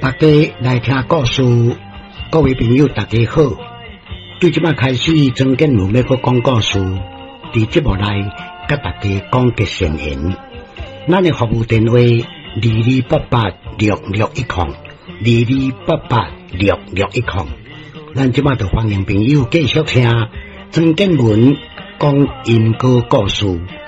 大家来听故事，各位朋友大家好。对即摆开始，曾建文要搁讲故事，伫节目内甲大家讲吉善言。咱的服务电话22886610，22886610。咱即摆就欢迎朋友继续听曾建文讲因果故事。